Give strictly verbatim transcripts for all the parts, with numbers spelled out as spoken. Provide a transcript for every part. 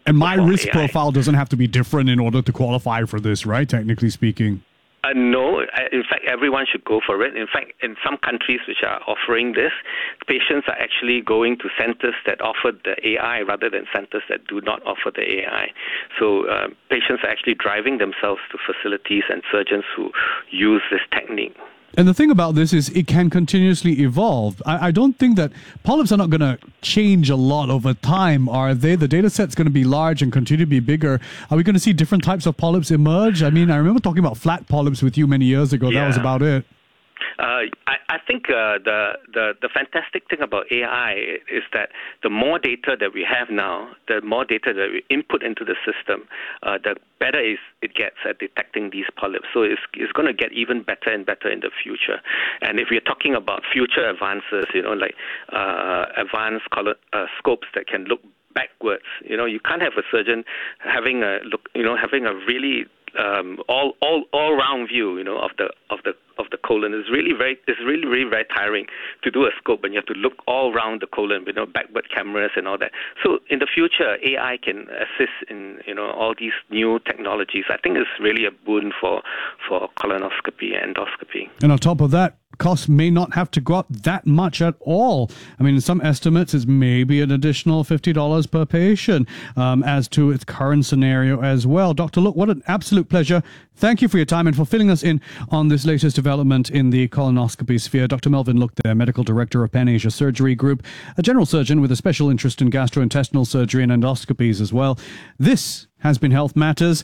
And my risk A I. profile doesn't have to be different in order to qualify for this, right? Technically speaking. Uh, no, in fact, everyone should go for it. In fact, in some countries which are offering this, patients are actually going to centers that offer the A I rather than centers that do not offer the A I. So uh, patients are actually driving themselves to facilities and surgeons who use this technique. And the thing about this is it can continuously evolve. I, I don't think that polyps are not going to change a lot over time, are they? The data set's going to be large and continue to be bigger. Are we going to see different types of polyps emerge? I mean, I remember talking about flat polyps with you many years ago. Yeah. That was about it. Uh, I, I think uh, the, the the fantastic thing about A I is that the more data that we have now, the more data that we input into the system, uh, the better is it gets at detecting these polyps. So it's, it's going to get even better and better in the future. And if we're talking about future advances, you know, like uh, advanced color, uh, scopes that can look backwards, you know, you can't have a surgeon having a look, you know, having a really um, all all all round view, you know, of the of the of the colon. Is really very it's really really very tiring to do a scope, and you have to look all around the colon, you know, backward cameras and all that. So in the future, A I can assist in, you know, all these new technologies. I think it's really a boon for for colonoscopy and endoscopy. And on top of that, costs may not have to go up that much at all. I mean, in some estimates, it's maybe an additional fifty dollars per patient um, as to its current scenario as well. Doctor Look, what an absolute pleasure. Thank you for your time and for filling us in on this latest development in the colonoscopy sphere. Doctor Melvin Look there, Medical Director of Pan Asia Surgery Group, a general surgeon with a special interest in gastrointestinal surgery and endoscopies as well. This has been Health Matters.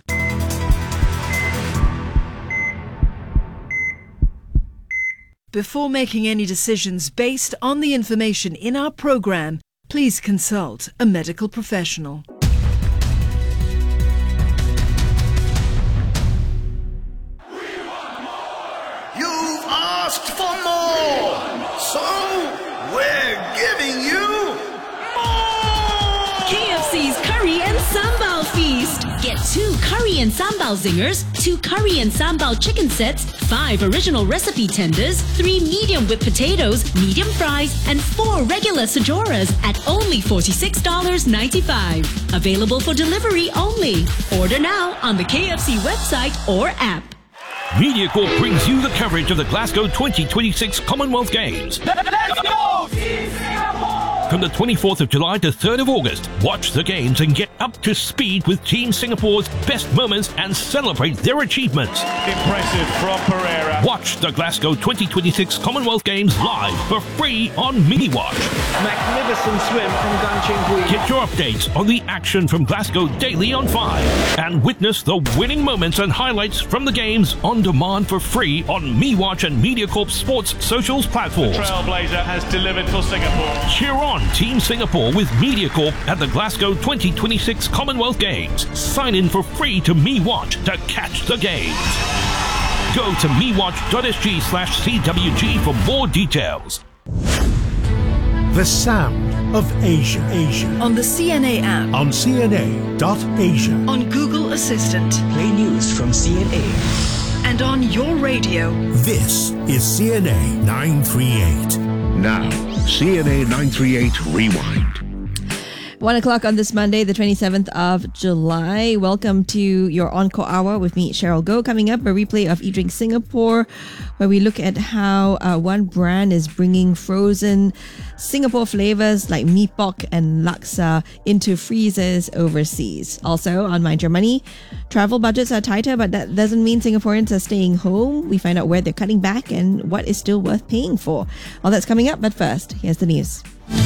Before making any decisions based on the information in our program, please consult a medical professional. You've asked for more, so we're giving you more! K F C's Curry and Sambal Feast. Get two Curry and Sambal Zingers, two Curry and Sambal chicken sets, five original recipe tenders, three medium whipped potatoes, medium fries, and four regular Sajoras at only forty-six dollars and ninety-five cents. Available for delivery only. Order now on the K F C website or app. MediaCorp brings you the coverage of the Glasgow twenty twenty-six Commonwealth Games. Let's go! From the twenty-fourth of July to third of August, watch the games and get up to speed with Team Singapore's best moments and celebrate their achievements. Impressive from Pereira. Watch the Glasgow twenty twenty-six Commonwealth Games live for free on MiniWatch. Magnificent swim from Gan Cheng Hui. Get your updates on the action from Glasgow daily on five and witness the winning moments and highlights from the games on demand for free on MeWatch and MediaCorp Sports socials platforms. Trailblazer has delivered for Singapore. Cheer on Team Singapore with MediaCorp at the Glasgow twenty twenty-six Commonwealth Games. Sign in for free to MeWatch to catch the games. Go to mewatch.sg slash CWG for more details. The sound of Asia. Asia. On the C N A app. On C N A dot Asia. On Google Assistant. Play news from C N A. And on your radio. This is C N A nine thirty-eight. Now, C N A nine thirty-eight Rewind. One o'clock on this Monday, the twenty-seventh of July. Welcome to your Encore Hour with me, Cheryl Goh. Coming up, a replay of eDrink Singapore, where we look at how uh, one brand is bringing frozen Singapore flavors like mee pok and laksa into freezers overseas. Also, on Mind Your Money, travel budgets are tighter, but that doesn't mean Singaporeans are staying home. We find out where they're cutting back and what is still worth paying for. All that's coming up, but first, here's the news.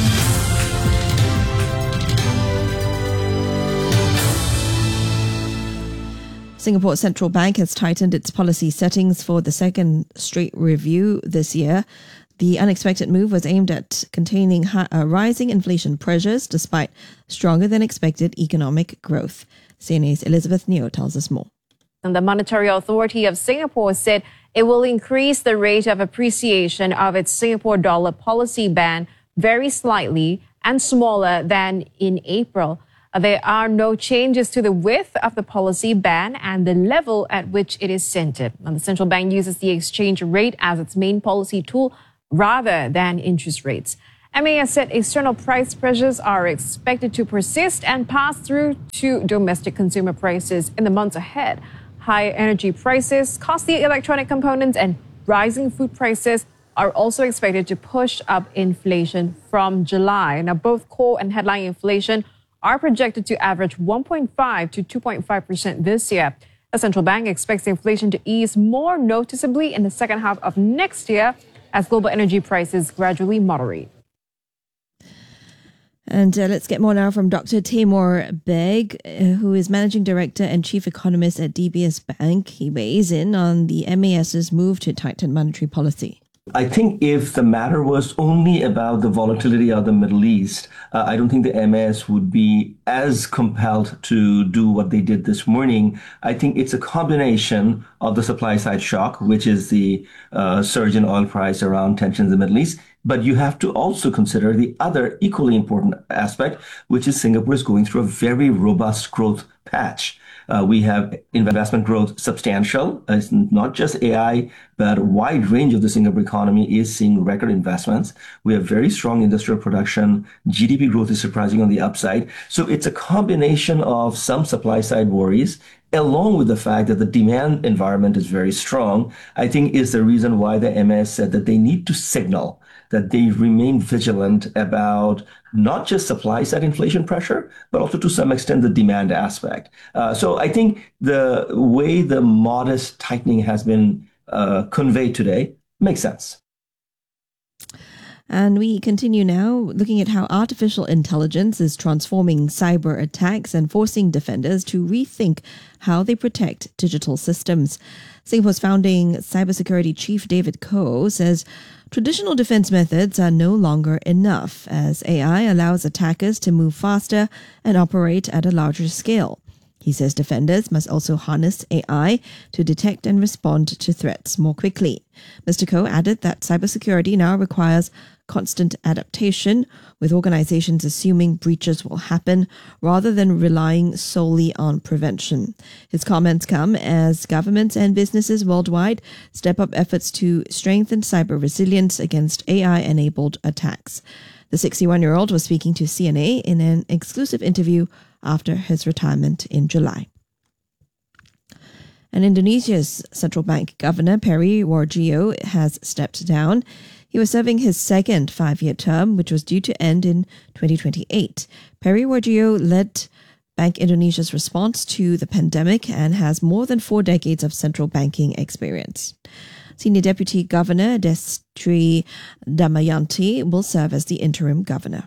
Singapore Central Bank has tightened its policy settings for the second straight review this year. The unexpected move was aimed at containing high, uh, rising inflation pressures despite stronger than expected economic growth. C N A's Elizabeth Neo tells us more. And the Monetary Authority of Singapore said it will increase the rate of appreciation of its Singapore dollar policy band very slightly and smaller than in April. There are no changes to the width of the policy band and the level at which it is centered. And the central bank uses the exchange rate as its main policy tool rather than interest rates. M A S said external price pressures are expected to persist and pass through to domestic consumer prices in the months ahead. Higher energy prices, costly electronic components, and rising food prices are also expected to push up inflation from July. Now, both core and headline inflation are projected to average one point five to two point five percent this year. The central bank expects inflation to ease more noticeably in the second half of next year as global energy prices gradually moderate. And uh, let's get more now from Doctor Taimur Baig, uh, who is Managing Director and Chief Economist at D B S Bank. He weighs in on the M A S's move to tighten monetary policy. I think if the matter was only about the volatility of the Middle East, uh, I don't think the M A S would be as compelled to do what they did this morning. I think it's a combination of the supply side shock, which is the uh, surge in oil price around tensions in the Middle East. But you have to also consider the other equally important aspect, which is Singapore is going through a very robust growth patch. Uh, we have investment growth substantial. Uh, it's not just A I, but a wide range of the Singapore economy is seeing record investments. We have very strong industrial production. G D P growth is surprising on the upside. So it's a combination of some supply side worries, along with the fact that the demand environment is very strong, I think is the reason why the M A S said that they need to signal that they remain vigilant about not just supply side inflation pressure, but also to some extent the demand aspect. Uh, so I think the way the modest tightening has been uh, conveyed today makes sense. And we continue now looking at how artificial intelligence is transforming cyber attacks and forcing defenders to rethink how they protect digital systems. Singapore's founding cybersecurity chief David Koh says traditional defense methods are no longer enough as A I allows attackers to move faster and operate at a larger scale. He says defenders must also harness A I to detect and respond to threats more quickly. Mister Koh added that cybersecurity now requires constant adaptation, with organizations assuming breaches will happen rather than relying solely on prevention. His comments come as governments and businesses worldwide step up efforts to strengthen cyber resilience against A I-enabled attacks. The sixty-one-year-old was speaking to C N A in an exclusive interview after his retirement in July. And Indonesia's central bank governor, Peri Warjio, has stepped down. He was serving his second five-year term, which was due to end in twenty twenty-eight. Peri Warjio led Bank Indonesia's response to the pandemic and has more than four decades of central banking experience. Senior Deputy Governor Destri Damayanti will serve as the interim governor.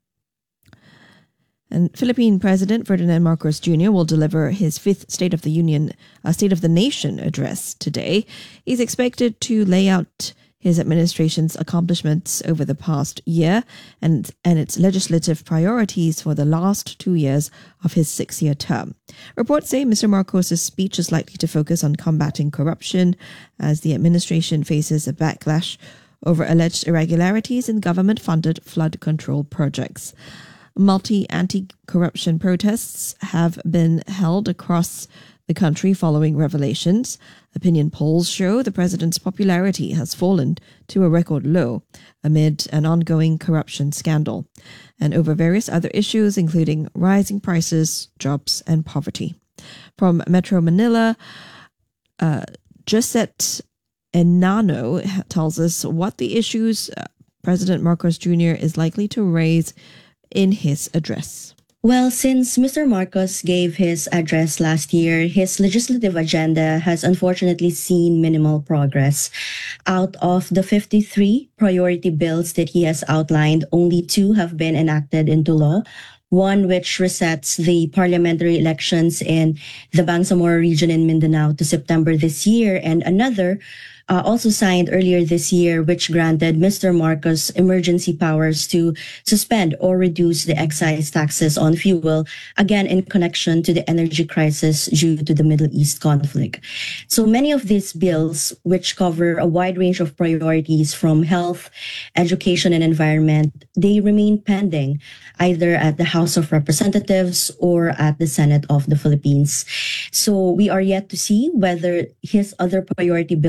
And Philippine President Ferdinand Marcos Junior will deliver his fifth State of the Union, uh, State of the Nation address today. He's expected to lay out his administration's accomplishments over the past year and, and its legislative priorities for the last two years of his six-year term. Reports say Mister Marcos' speech is likely to focus on combating corruption as the administration faces a backlash over alleged irregularities in government-funded flood control projects. Multi-anti-corruption protests have been held across the country following revelations. Opinion polls show the president's popularity has fallen to a record low amid an ongoing corruption scandal and over various other issues, including rising prices, jobs, and poverty. From Metro Manila, uh, Josette Enano tells us what the issues uh, President Marcos Junior is likely to raise in his address. Well, since Mister Marcos gave his address last year, his legislative agenda has unfortunately seen minimal progress. Out of the fifty-three priority bills that he has outlined, only two have been enacted into law. One which resets the parliamentary elections in the Bangsamoro region in Mindanao to September this year, and another Uh, also signed earlier this year, which granted Mister Marcos emergency powers to suspend or reduce the excise taxes on fuel, again in connection to the energy crisis due to the Middle East conflict. So many of these bills, which cover a wide range of priorities from health, education, and environment, they remain pending either at the House of Representatives or at the Senate of the Philippines. So we are yet to see whether his other priority bills will be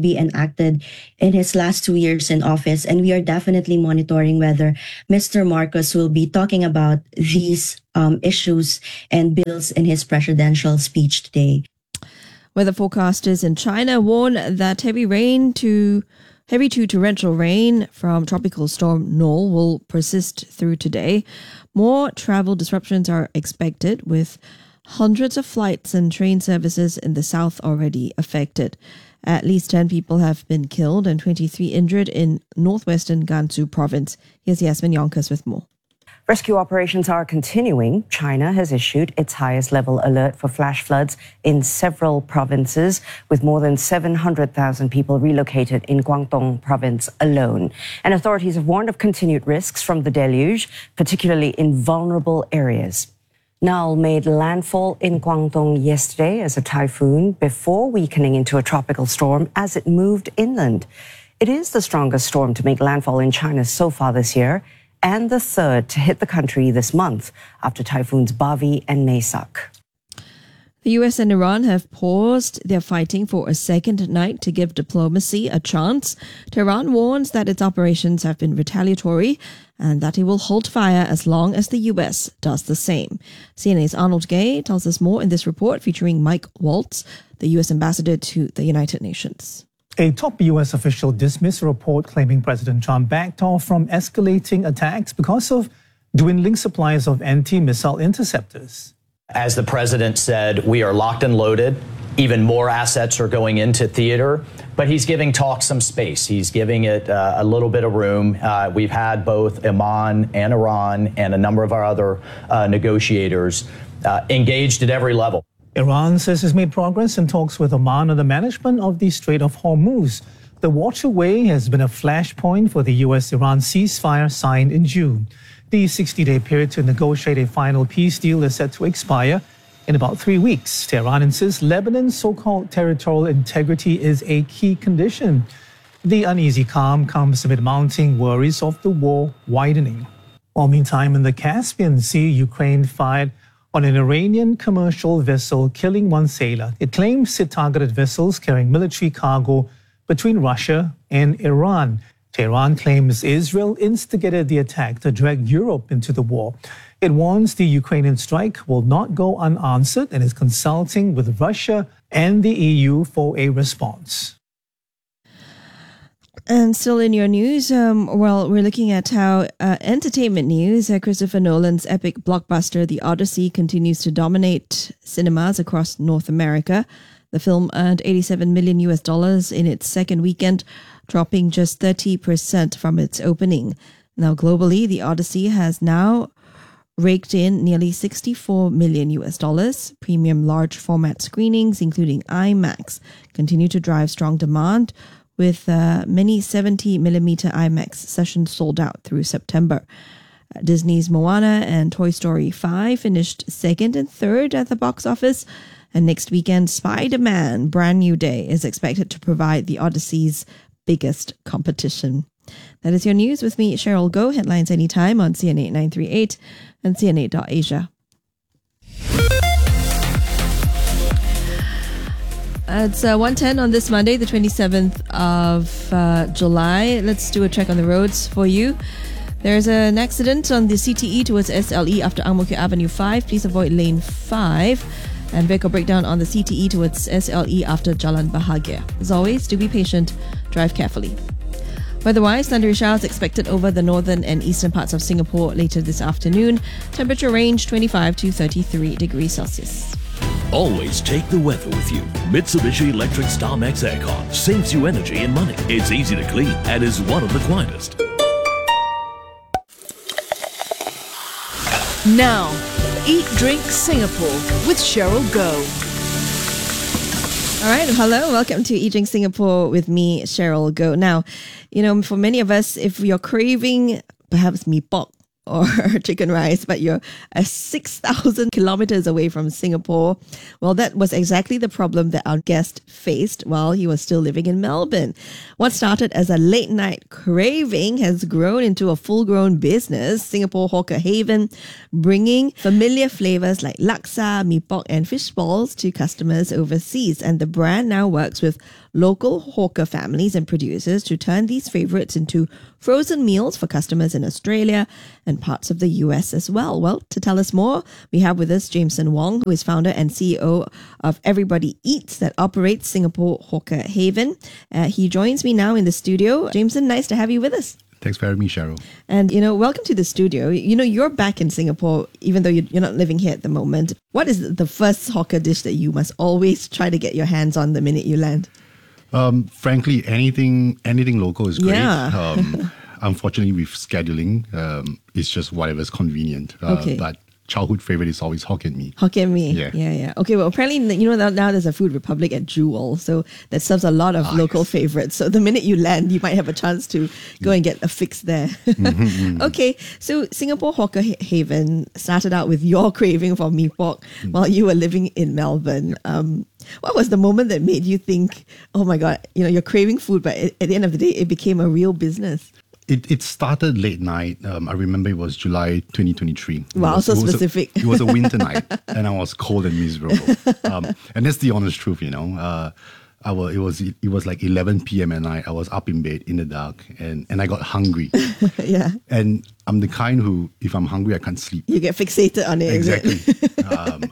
be enacted in his last two years in office. And we are definitely monitoring whether Mister Marcos will be talking about these um, issues and bills in his presidential speech today. Weather forecasters in China warn that heavy rain to heavy to torrential rain from tropical storm Noel will persist through today. More travel disruptions are expected, with hundreds of flights and train services in the south already affected. At least ten people have been killed and twenty-three injured in northwestern Gansu province. Here's Yasmin Yonkers with more. Rescue operations are continuing. China has issued its highest level alert for flash floods in several provinces, with more than seven hundred thousand people relocated in Guangdong province alone. And authorities have warned of continued risks from the deluge, particularly in vulnerable areas. Noel made landfall in Guangdong yesterday as a typhoon before weakening into a tropical storm as it moved inland. It is the strongest storm to make landfall in China so far this year, and the third to hit the country this month after typhoons Bavi and Maysak. The U S and Iran have paused their fighting for a second night to give diplomacy a chance. Tehran warns that its operations have been retaliatory and that it will hold fire as long as the U S does the same. C N A's Arnold Gay tells us more in this report featuring Mike Waltz, the U S ambassador to the United Nations. A top U S official dismissed a report claiming President Trump backed off from escalating attacks because of dwindling supplies of anti-missile interceptors. As the president said, we are locked and loaded. Even more assets are going into theater, but he's giving talk some space. He's giving it uh, a little bit of room. Uh, we've had both Oman and Iran and a number of our other uh, negotiators uh, engaged at every level. Iran says it's made progress in talks with Oman on the management of the Strait of Hormuz. The waterway has been a flashpoint for the U S Iran ceasefire signed in June. The sixty-day period to negotiate a final peace deal is set to expire in about three weeks. Tehran insists Lebanon's so-called territorial integrity is a key condition. The uneasy calm comes amid mounting worries of the war widening. While meantime, in the Caspian Sea, Ukraine fired on an Iranian commercial vessel, killing one sailor. It claims it targeted vessels carrying military cargo between Russia and Iran. Tehran claims Israel instigated the attack to drag Europe into the war. It warns the Ukrainian strike will not go unanswered and is consulting with Russia and the E U for a response. And still in your news, um, well, we're looking at how uh, entertainment news, uh, Christopher Nolan's epic blockbuster, The Odyssey, continues to dominate cinemas across North America. The film earned eighty-seven million U S dollars in its second weekend, dropping just thirty percent from its opening. Now, globally, The Odyssey has now raked in nearly sixty-four million U S dollars. Premium large format screenings, including IMAX, continue to drive strong demand, with uh, many seventy millimeter IMAX sessions sold out through September. Uh, Disney's Moana and Toy Story five finished second and third at the box office, and next weekend, Spider-Man Brand New Day is expected to provide the Odyssey's biggest competition. That is your news with me, Cheryl Goh. Headlines anytime on C N A nine three eight and C N A dot asia. It's uh, one ten on this Monday, the twenty-seventh of uh, July. Let's do a check on the roads for you. There's an accident on the C T E towards S L E after Ang Mo Kio Avenue five. Please avoid lane five. And vehicle breakdown on the C T E towards S L E after Jalan Bahagia. As always, do be patient. Drive carefully. Weather-wise, thundery showers expected over the northern and eastern parts of Singapore later this afternoon. Temperature range twenty-five to thirty-three degrees Celsius. Always take the weather with you. Mitsubishi Electric StarMax Aircon saves you energy and money. It's easy to clean and is one of the quietest. Now, Eat Drink Singapore with Cheryl Goh. All right, hello, welcome to Eat Drink Singapore with me, Cheryl Goh. Now, you know, for many of us, if you're craving perhaps mee pok or chicken rice, but you're uh, six thousand kilometers away from Singapore. Well, that was exactly the problem that our guest faced while he was still living in Melbourne. What started as a late night craving has grown into a full-grown business, Singapore Hawker Haven, bringing familiar flavors like laksa, mee pok, and fish balls to customers overseas. And the brand now works with local hawker families and producers to turn these favorites into frozen meals for customers in Australia and parts of the U S as well. Well, to tell us more, we have with us Jameson Wong, who is founder and C E O of Everybody Eats that operates Singapore Hawker Haven. Uh, he joins me now in the studio. Jameson, nice to have you with us. Thanks for having me, Cheryl. And, you know, welcome to the studio. You know, you're back in Singapore, even though you're not living here at the moment. What is the first hawker dish that you must always try to get your hands on the minute you land? Um, frankly, anything anything local is great. Yeah. Um, unfortunately, with scheduling, um, it's just whatever's convenient. Uh, Okay. But childhood favorite is always Hokkien mee. Hokkien mee. Yeah. yeah, yeah. Okay, well, apparently, you know, now, now there's a Food Republic at Jewel, so that serves a lot of Ah, local yes. favorites. So the minute you land, you might have a chance to go and get a fix there. Mhm, mhm. Okay, so Singapore Hawker Ha- Haven started out with your craving for mee pok Mm. while you were living in Melbourne. Um, what was the moment that made you think, oh my God, you know, you're craving food, but at at the end of the day, it became a real business? It it started late night. Um, I remember it was July twenty twenty-three. It Wow, was- so it was a- specific. it was a winter night, and I was cold and miserable. Um, and that's the honest truth, you know. Uh, I was, it was it was like eleven p.m. at night. I was up in bed in the dark, and, and I got hungry. Yeah, And I'm the kind who, if I'm hungry, I can't sleep. you get fixated on it. is it? Exactly. um,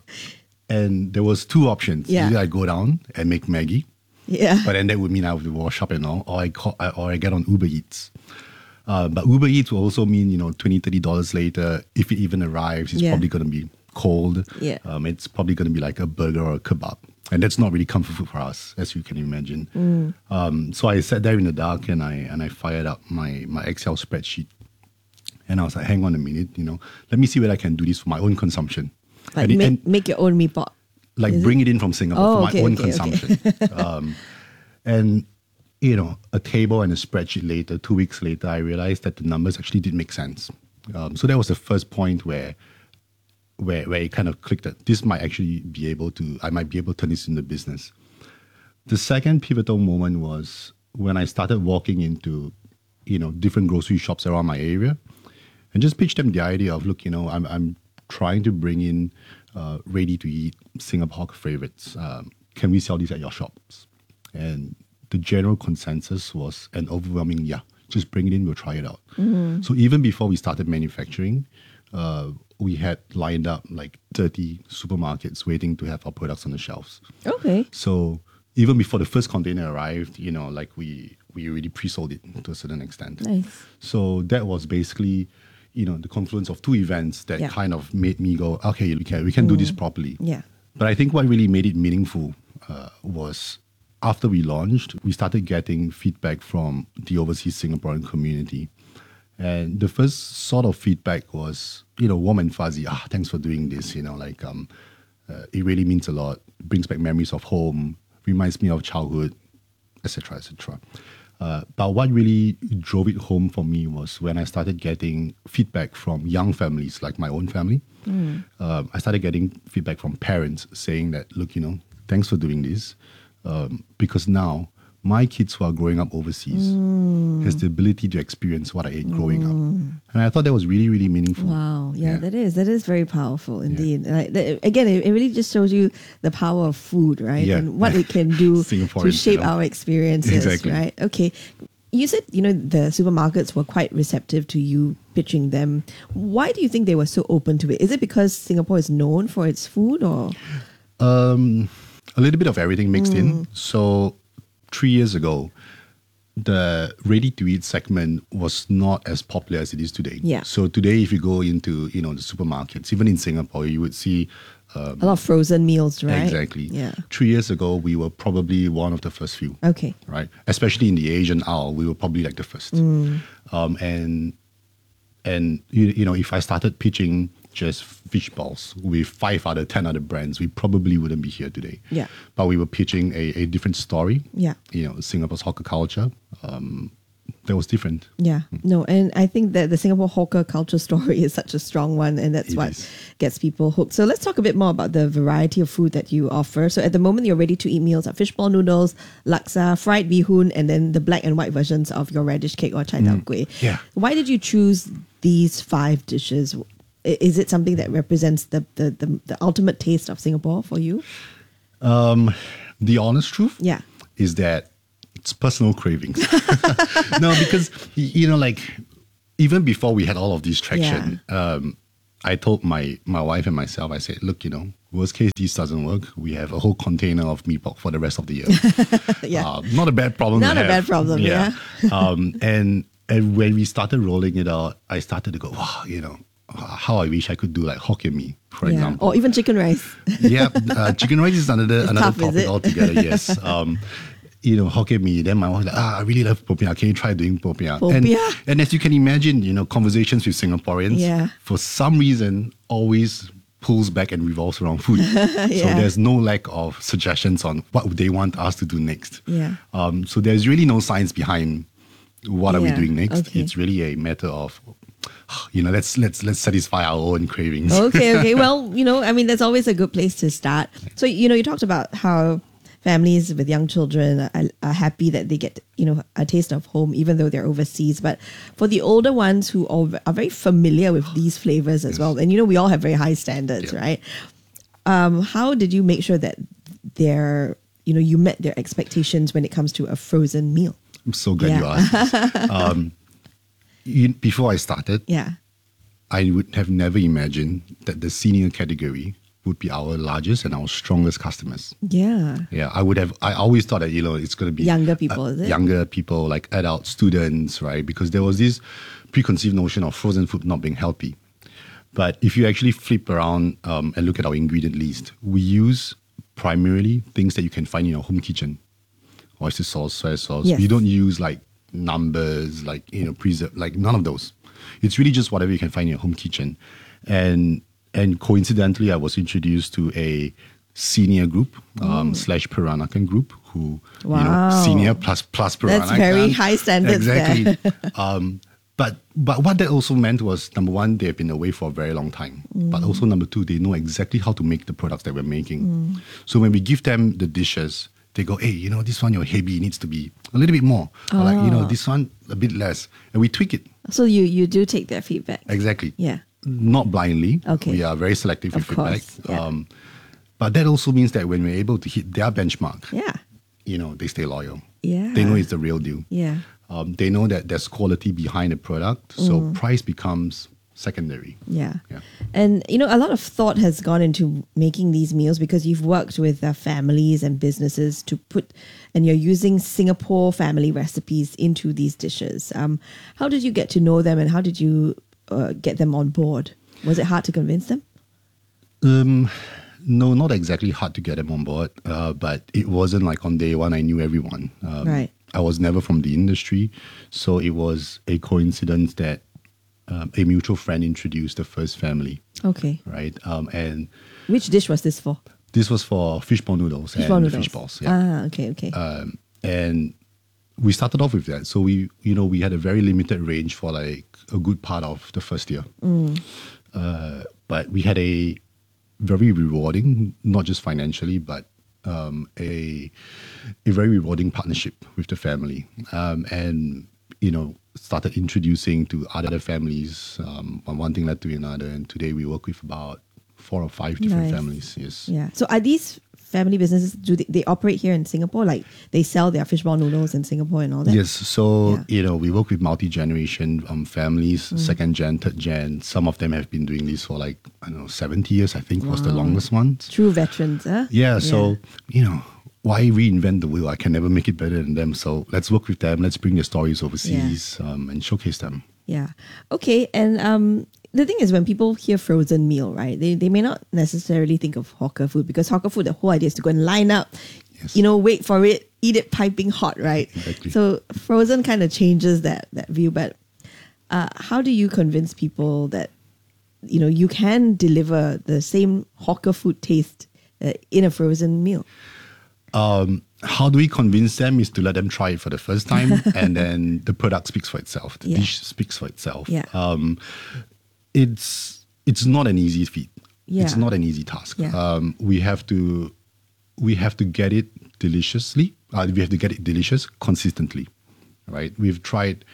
and there was two options. Yeah. Either I go down and make Maggie, Yeah. but then that would mean I have to wash up and all, or I call, or I get on Uber Eats. Uh, but Uber Eats will also mean, you know, twenty dollars, thirty dollars later, if it even arrives, it's Yeah. probably going to be cold. Yeah. Um, it's probably going to be like a burger or a kebab. And that's not really comfort food for us, as you can imagine. Mm. Um, so I sat there in the dark and I and I fired up my, my Excel spreadsheet. And I was like, hang on a minute, you know, let me see whether I can do this for my own consumption. Like and, it- make, and make your own mee pok. like Is bring it? it in from Singapore Oh, for okay, my own okay, okay. consumption. um, and, you know, a table and a spreadsheet later, two weeks later, I realized that the numbers actually did make sense. Um, so that was the first point where, where, where it kind of clicked that this might actually be able to, I might be able to turn this into business. The second pivotal moment was when I started walking into, you know, different grocery shops around my area and just pitched them the idea of, look, you know, I'm, I'm trying to bring in uh, ready-to-eat Singapore favorites. Um, can we sell these at your shops? And the general consensus was an overwhelming, yeah, just bring it in, we'll try it out. Mhm. So even before we started manufacturing, uh, we had lined up like thirty supermarkets waiting to have our products on the shelves. Okay. So even before the first container arrived, you know, like we we already pre-sold it to a certain extent. Nice. So that was basically, you know, the confluence of two events that Yeah. kind of made me go, okay, we can we can do this Mm. properly. Yeah. But I think what really made it meaningful uh, was after we launched, we started getting feedback from the overseas Singaporean community. And the first sort of feedback was, you know, warm and fuzzy. Ah, thanks for doing this. You know, like um, uh, it really means a lot. Brings back memories of home. Reminds me of childhood, et cetera, et cetera. Uh, but what really drove it home for me was when I started getting feedback from young families, like my own family. Mm. Um, I started getting feedback from parents saying that, look, you know, thanks for doing this, um, because now my kids who are growing up overseas Mm. has the ability to experience what I ate growing up. And I thought that was really, really meaningful. Wow. Yeah, Yeah. that is. That is very powerful indeed. Like, that- again, it, it really just shows you the power of food, right? Yeah. And what it can do to Singaporeans, shape you know. our experiences, Exactly. right? Okay. You said, you know, the supermarkets were quite receptive to you pitching them. Why do you think they were so open to it? Is it because Singapore is known for its food or? Um, a little bit of everything mixed Mm. in. So three years ago, the ready-to-eat segment was not as popular as it is today. Yeah. So today, if you go into, you know, the supermarkets, even in Singapore, you would see um, A lot of frozen meals, right? Exactly. Yeah. Three years ago, we were probably one of the first few. Okay. Right. Especially in the Asian aisle, we were probably like the first. Mm. Um, and and you, you know, if I started pitching just fish balls with five other ten other brands, we probably wouldn't be here today. Yeah. But we were pitching a, a different story. Yeah. You know, Singapore's hawker culture, um, that was different. Yeah, no, and I think that the Singapore hawker culture story is such a strong one, and that's It what is. gets people hooked. So let's talk a bit more about the variety of food that you offer. So at the moment, your ready-to-eat meals are fishball noodles, laksa, fried bee hoon, and then the black and white versions of your radish cake or chai tow kueh. Yeah. Why did you choose these five dishes? I- Is it something that represents the the, the, the ultimate taste of Singapore for you? Um, the honest truth Yeah. is that it's personal cravings. No, because, y- you know, like, even before we had all of this traction, um, I told my, my wife and myself, I said, look, you know, worst case, this doesn't work. We have a whole container of mee pok for the rest of the year. Yeah. Uh, not a bad problem Not to a have. bad problem, yeah. um, and, and when we started rolling it out, I started to go, wow, you know, how I wish I could do like Hokkien mee, for Yeah. example. Or even chicken rice. Yeah, uh, chicken rice is another It's another tough, is topic it? altogether. Yes, um, you know, Hokkien mee. Then my wife like, ah, I really love popiah. Can you try doing popiah? And, Popiah. and as you can imagine, you know, conversations with Singaporeans, Yeah. for some reason, always pulls back and revolves around food. So Yeah. there's no lack of suggestions on what they want us to do next. Yeah. Um, so there's really no science behind what are we Yeah, doing next. okay. It's really a matter of, you know, let's let's let's satisfy our own cravings. Okay, okay. Well, you know, I mean, that's always a good place to start. So, you know, you talked about how families with young children are, are happy that they get, you know, a taste of home, even though they're overseas. But for the older ones who are, are very familiar with these flavors as well, and, you know, we all have very high standards, right? Um, how did you make sure that they're, you know, you met their expectations when it comes to a frozen meal? I'm so glad Yeah. you asked this. Um, you, before I started, Yeah. I would have never imagined that the senior category would be our largest and our strongest customers. Yeah. Yeah, I would have. I always thought that, you know, it's going to be Younger people, uh, is it? Younger people, like adult students, right? Because there was this preconceived notion of frozen food not being healthy. But if you actually flip around um, and look at our ingredient list, we use primarily things that you can find in your home kitchen. Oyster sauce, soy sauce. Yes. We don't use like numbers, like, you know, preserve, like none of those. It's really just whatever you can find in your home kitchen. And and coincidentally, I was introduced to a senior group um, slash Peranakan group who, you know, Wow. senior plus plus Peranakan. That's very high standards Exactly. there. um, but but what that also meant was, number one, they've been away for a very long time. But also number two, they know exactly how to make the products that we're making. So when we give them the dishes, they go, hey, you know, this one, your heavy needs to be a little bit more. Or like, you know, Oh. this one, a bit less. And we tweak it. So you, you do take their feedback. Exactly. Yeah. Not blindly. Okay. We are very selective with Of course, feedback. yeah. Um, but that also means that when we're able to hit their benchmark, Yeah. you know, they stay loyal. Yeah. They know it's the real deal. Yeah. Um, they know that there's quality behind the product. So Mm. price becomes secondary. Yeah. Yeah. And, you know, a lot of thought has gone into making these meals because you've worked with uh, families and businesses to put, and you're using Singapore family recipes into these dishes. Um, how did you get to know them and how did you uh, get them on board? Was it hard to convince them? Um, no, not exactly hard to get them on board, uh, but it wasn't like on day one I knew everyone. Um, Right. I was never from the industry, so it was a coincidence that um, a mutual friend introduced the first family, Okay. right? Um, and Which dish was this for? this was for fishball noodles Fishball and noodles. fish balls. Yeah. Ah, okay, okay. Um, and we started off with that. So we, you know, we had a very limited range for like a good part of the first year. Mm. Uh, but we had a very rewarding, not just financially, but um, a a very rewarding partnership with the family, um, and you know, started introducing to other families. Um, and one thing led to another, and today we work with about four or five different Nice. families. Yes. Yeah. So are these family businesses, do they, they operate here in Singapore? Like they sell their fishball noodles in Singapore and all that? Yes, so you know we work with multi-generation um, families, Mm. second gen, third gen. Some of them have been doing this for like I don't know seventy years. I think was the Wow. longest one. True veterans, huh? Yeah, so you know why reinvent the wheel? I can never make it better than them. So let's work with them. Let's bring their stories overseas um, and showcase them. Yeah. Okay. And um, the thing is, when people hear frozen meal, right, they, they may not necessarily think of hawker food because hawker food, the whole idea is to go and line up, you know, wait for it, eat it piping hot, right? Exactly. So frozen kind of changes that that view. But uh, how do you convince people that, you know, you can deliver the same hawker food taste uh, in a frozen meal? Um, how do we convince them is to let them try it for the first time, and then the product speaks for itself. The Yeah. dish speaks for itself. Yeah. Um, it's it's not an easy feat. Yeah. It's not an easy task. Yeah. Um, we have to we have to get it deliciously. Uh, we have to get it delicious consistently, right? We've tried,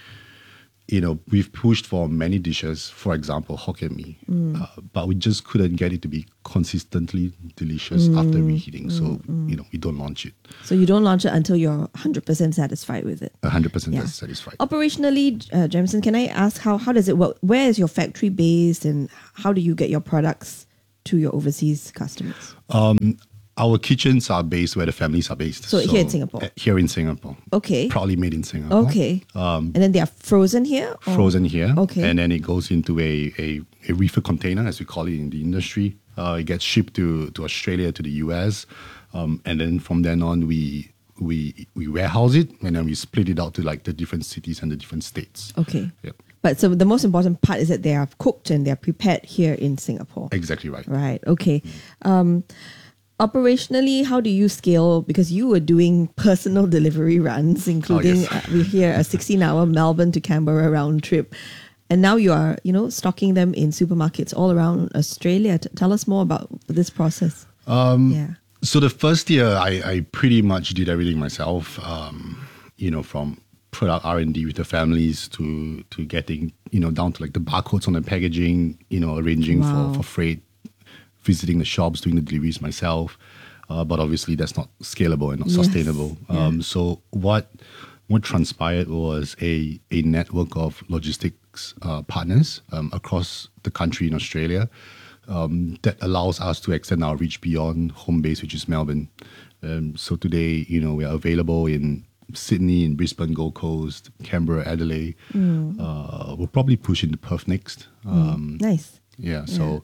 you know, we've pushed for many dishes. For example, Hokkien mee, Mm. uh, but we just couldn't get it to be consistently delicious after reheating. So you know, we don't launch it. So you don't launch it until you're one hundred percent satisfied with it. one hundred percent Yeah. satisfied. Operationally, uh, Jameson, can I ask how, how does it work? Where is your factory based and how do you get your products to your overseas customers? Um, our kitchens are based where the families are based. So here in Singapore? uh, here in Singapore. Okay. Proudly made in Singapore. Okay. Um, And then they are frozen here? or- frozen here. Okay. And then it goes into a, a, a reefer container, as we call it in the industry. Uh, it gets shipped to, to Australia, to the U S. Um, and then from then on, we, we, we warehouse it, and then we split it out to like the different cities and the different states. Okay. Yep. But so the most important part is that they are cooked and they are prepared here in Singapore. Exactly right. Right. Okay. Um, operationally, how do you scale? Because you were doing personal delivery runs, including yes. uh, we hear a sixteen-hour Melbourne to Canberra round trip, and now you are, you know, stocking them in supermarkets all around Australia. T- tell us more about this process. Um, Yeah. So the first year, I, I pretty much did everything myself. Um, you know, from product R and D with the families to to getting, you know, down to like the barcodes on the packaging. You know, arranging Wow. for, for freight, visiting the shops, doing the deliveries myself. Uh, but obviously, that's not scalable and not Yes. sustainable. Yeah. Um, so what what transpired was a a network of logistics uh, partners um, across the country in Australia. Um, that allows us to extend our reach beyond home base, which is Melbourne. Um, so today, you know, we are available in Sydney, in Brisbane, Gold Coast, Canberra, Adelaide. Mm. Uh, we'll probably push into Perth next. Um, Mm. Nice. Yeah. So,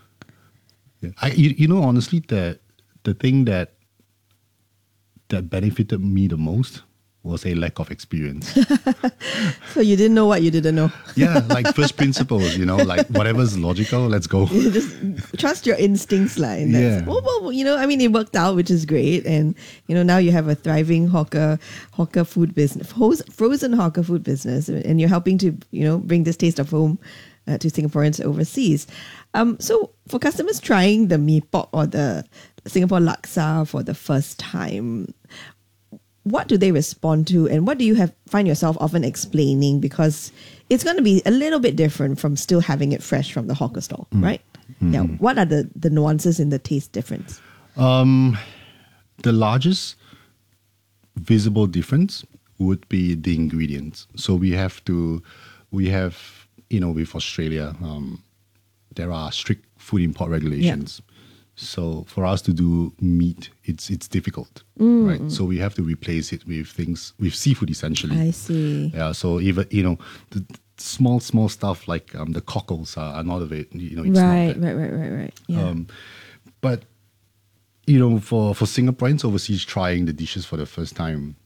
yeah. I you, you know honestly that the thing that that benefited me the most was a lack of experience. So you didn't know what you didn't know. Yeah, like first principles, you know, like whatever's logical, let's go. You just trust your instincts, lah. And that's- Yeah. Well, well, you know, I mean, it worked out, which is great, and you know, now you have a thriving hawker, hawker food business, frozen frozen hawker food business, and you're helping to, you know, bring this taste of home uh, to Singaporeans overseas. Um, so for customers trying the mee pok or the Singapore laksa for the first time, what do they respond to, and what do you have find yourself often explaining? Because it's going to be a little bit different from still having it fresh from the hawker stall, right? Yeah. What are the, the nuances in the taste difference? Um, the largest visible difference would be the ingredients. So we have to, we have, you know, with Australia, um, there are strict food import regulations. So for us to do meat, it's it's difficult, Mm. right? So we have to replace it with things with seafood essentially. I see. Yeah. So even you know the small small stuff like um, the cockles are, are not of it. You know, it's Right, not that. right, right, right, right. Yeah. Um, but you know, for for Singaporeans overseas trying the dishes for the first time,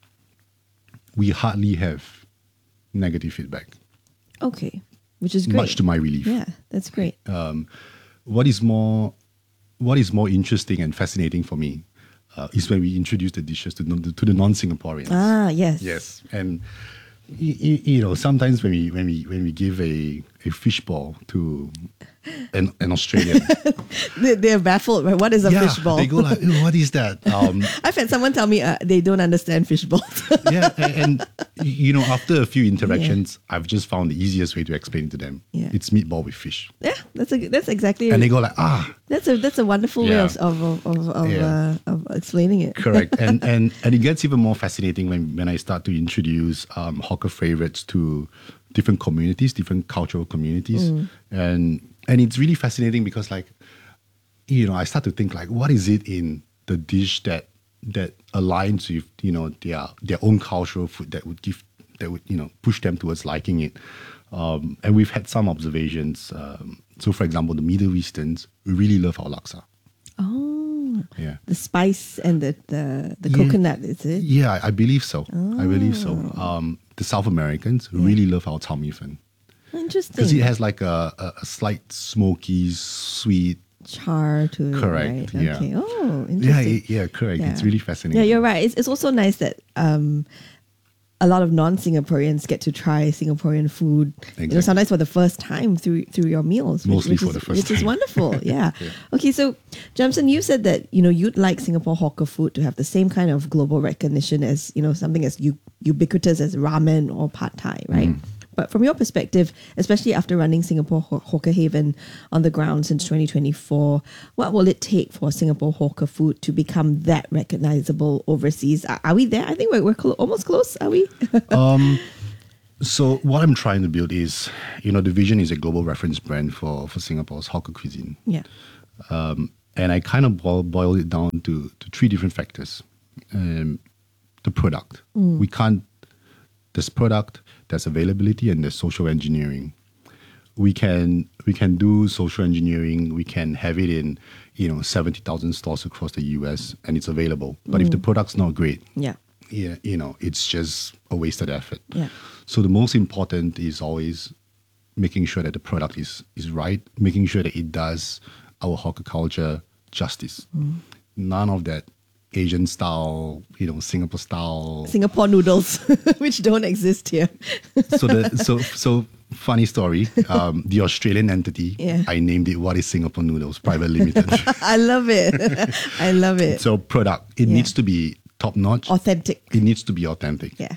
we hardly have negative feedback. Okay, which is great. Much to my relief. Yeah, that's great. Um, what is more, what is more interesting and fascinating for me uh, is when we introduce the dishes to non- to the non-Singaporeans. Ah, yes. Yes, and y- y- you know sometimes when we when we when we give a a fishball to an, an Australian, They, they're baffled, right? What is a yeah, fishball? they go like, "Ew, what is that?" Um, I've had someone tell me uh, they don't understand fishballs. yeah, and, and you know, after a few interactions, I've just found the easiest way to explain it to them. Yeah. It's meatball with fish, Yeah, that's a, that's exactly. and they go like, "Ah." That's a that's a wonderful way Yeah. of of of, of, of, Yeah. uh, of explaining it. Correct, and and and it gets even more fascinating when when I start to introduce um, hawker favorites to different communities, different cultural communities, Mm. and and it's really fascinating because like, you know, I start to think like, what is it in the dish that that aligns with you know their their own cultural food that would give that would you know push them towards liking it, um, and we've had some observations. Um, so, for example, the Middle Easterns really love our laksa. Oh, Yeah. the spice and the the, the Yeah. coconut, is it? Yeah, I I believe so. I believe so. Oh. Um, the South Americans really love our Chao Mi Fen Interesting. because it has like a, a, a slight smoky, sweet char to it, Correct. right? Yeah. Okay. Oh, Yeah, interesting. it- yeah, correct. Yeah. It's really fascinating. Yeah, you're right. It's, it's also nice that um, a lot of non-Singaporeans get to try Singaporean food. You know, Exactly. sometimes for the first time through through your meals, which, Mostly which for is, the first which is time. wonderful. Yeah. Yeah. Okay, so Jamson, you said that you know you'd like Singapore hawker food to have the same kind of global recognition as you know something as u- ubiquitous as ramen or pad thai, right? Mm. But from your perspective, especially after running Singapore Haw- Hawker Haven on the ground since twenty twenty-four, what will it take for Singapore hawker food to become that recognizable overseas? Are, are we there? I think we're, we're clo- almost close, are we? um, so what I'm trying to build is, you know, the vision is a global reference brand for, for Singapore's hawker cuisine. Yeah. Um, and I kind of boil, boil it down to, to three different factors. Um, the product. Mm. We can't, there's product, there's availability, and there's social engineering. We can we can do social engineering. We can have it in, you know, seventy thousand stores across the U S and it's available. But if Mm. the product's not great, Yeah. yeah, you know, it's just a wasted effort. Yeah. So the most important is always making sure that the product is is right, making sure that it does our hawker culture justice. Mm. None of that Asian style, you know, Singapore style. Singapore noodles, which don't exist here. So the so so funny story. Um, the Australian entity, Yeah. I named it What is Singapore Noodles Private Limited. I love it. I love it. So product, it Yeah. needs to be top notch. Authentic. It needs to be authentic. Yeah.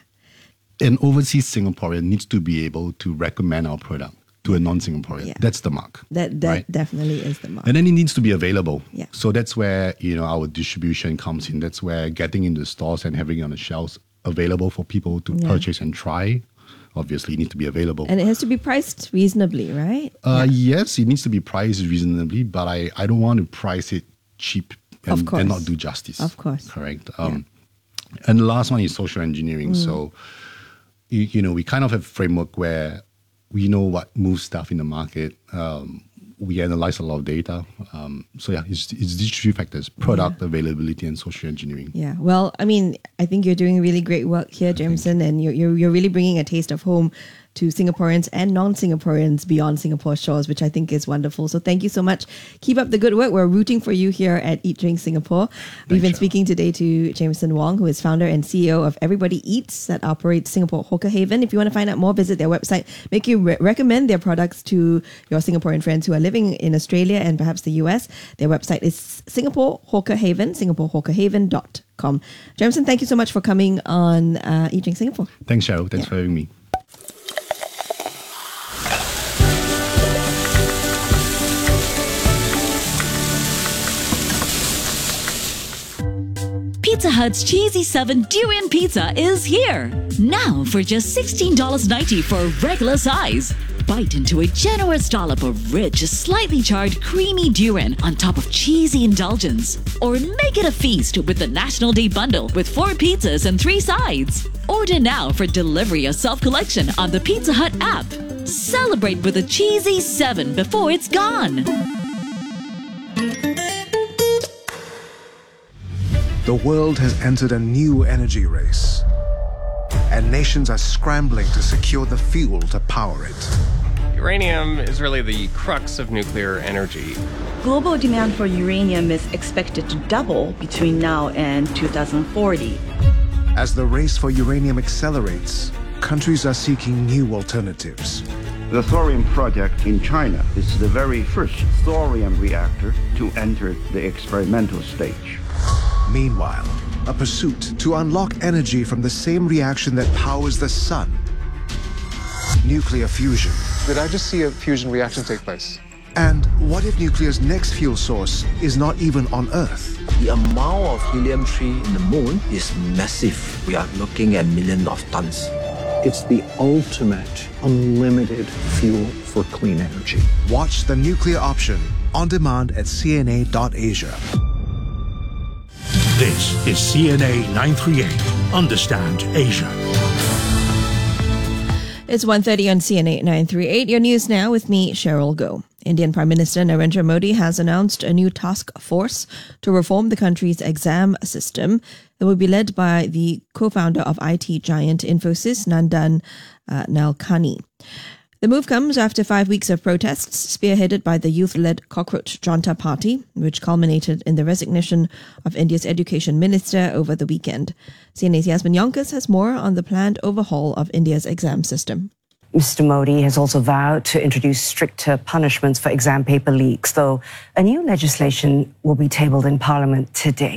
An overseas Singaporean needs to be able to recommend our product to a non-Singaporean. Yeah. That's the mark. That that right? definitely is the mark. And then it needs to be available. Yeah. So that's where, you know, our distribution comes in. That's where getting into stores and having it on the shelves available for people to Yeah. purchase and try. Obviously, it needs to be available. And it has to be priced reasonably, right? Uh, Yes, it needs to be priced reasonably, but I, I don't want to price it cheap and, Of course. and not do justice. Of course. Correct. Um, And the last one is social engineering. Mm. So, you, you know, we kind of have a framework where we know what moves stuff in the market. Um, we analyze a lot of data. Um, so yeah, it's, it's these three factors: product, availability, and social engineering. Yeah. Well, I mean, I think you're doing really great work here, Jameson, and you're, you're, you're really bringing a taste of home to Singaporeans and non-Singaporeans beyond Singapore shores, which I think is wonderful. So thank you so much. Keep up the good work. We're rooting for you here at Eat Drink Singapore. We've been speaking today to Jameson Wong, who is founder and C E O of Everybody Eats that operates Singapore Hawker Haven. If you want to find out more, visit their website. Make you re- recommend their products to your Singaporean friends who are living in Australia and perhaps the U S. Their website is Singapore Hawker Haven, singapore hawker haven dot com. Jameson, thank you so much for coming on uh, Eat Drink Singapore. Thanks, Cheryl. Thanks for having me. Pizza Hut's Cheesy seven Durian Pizza is here. Now for just sixteen dollars and ninety cents for regular size. Bite into a generous dollop of rich, slightly charred, creamy durian on top of cheesy indulgence. Or make it a feast with the National Day Bundle with four pizzas and three sides. Order now for delivery or self-collection on the Pizza Hut app. Celebrate with a Cheesy seven before it's gone. The world has entered a new energy race, and nations are scrambling to secure the fuel to power it. Uranium is really the crux of nuclear energy. Global demand for uranium is expected to double between now and two thousand forty. As the race for uranium accelerates, countries are seeking new alternatives. The thorium project in China is the very first thorium reactor to enter the experimental stage. Meanwhile, a pursuit to unlock energy from the same reaction that powers the sun. Nuclear fusion. Did I just see a fusion reaction take place? And what if nuclear's next fuel source is not even on Earth? The amount of helium three in the moon is massive. We are looking at millions of tons. It's the ultimate unlimited fuel for clean energy. Watch The Nuclear Option on demand at C N A dot Asia. This is C N A nine thirty-eight. Understand Asia. It's one thirty on C N A nine thirty-eight. Your news now with me, Cheryl Goh. Indian Prime Minister Narendra Modi has announced a new task force to reform the country's exam system that will be led by the co-founder of I T giant Infosys, Nandan uh, Nilekani. The move comes after five weeks of protests spearheaded by the youth-led Cockroach Janta Party, which culminated in the resignation of India's education minister over the weekend. C N A's Yasmin Yonkers has more on the planned overhaul of India's exam system. Mister Modi has also vowed to introduce stricter punishments for exam paper leaks, though a new legislation will be tabled in Parliament today.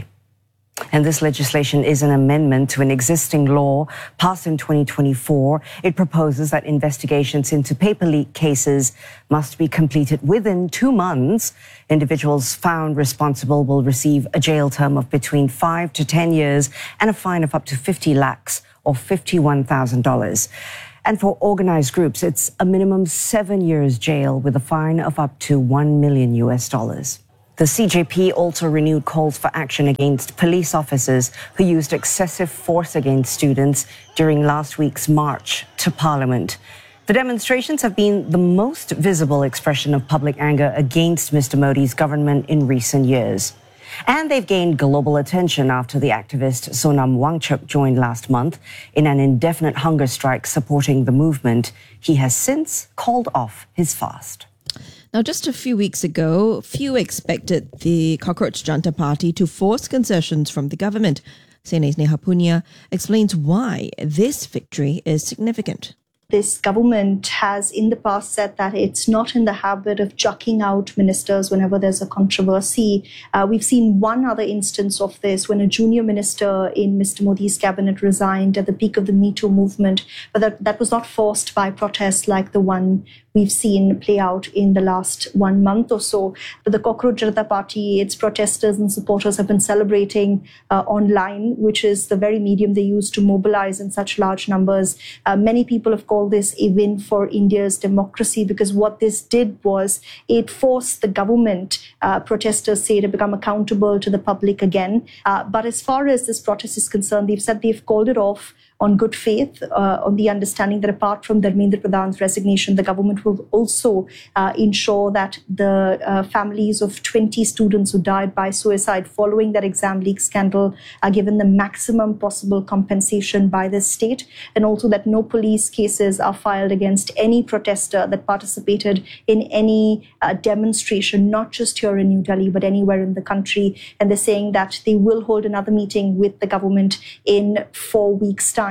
And this legislation is an amendment to an existing law passed in twenty twenty-four. It proposes that investigations into paper leak cases must be completed within two months. Individuals found responsible will receive a jail term of between five to ten years and a fine of up to fifty lakhs or fifty-one thousand dollars. And for organized groups, it's a minimum seven years jail with a fine of up to one million U S dollars. The C J P also renewed calls for action against police officers who used excessive force against students during last week's march to Parliament. The demonstrations have been the most visible expression of public anger against Mister Modi's government in recent years. And they've gained global attention after the activist Sonam Wangchuk joined last month in an indefinite hunger strike supporting the movement. He has since called off his fast. Now, just a few weeks ago, few expected the Cockroach Janta Party to force concessions from the government. C N A's Neha Punya explains why this victory is significant. This government has in the past said that it's not in the habit of chucking out ministers whenever there's a controversy. Uh, we've seen one other instance of this when a junior minister in Mister Modi's cabinet resigned at the peak of the Me Too movement, but that, that was not forced by protests like the one we've seen play out in the last one month or so. But the Cockroach Janta Party, its protesters and supporters have been celebrating uh, online, which is the very medium they use to mobilize in such large numbers. Uh, many people have called this a win for India's democracy because what this did was it forced the government, uh, protesters say, to become accountable to the public again. Uh, but as far as this protest is concerned, they've said they've called it off on good faith, uh, on the understanding that apart from Dharmendra Pradhan's resignation, the government will also uh, ensure that the uh, families of twenty students who died by suicide following that exam leak scandal are given the maximum possible compensation by the state, and also that no police cases are filed against any protester that participated in any uh, demonstration, not just here in New Delhi, but anywhere in the country. And they're saying that they will hold another meeting with the government in four weeks' time.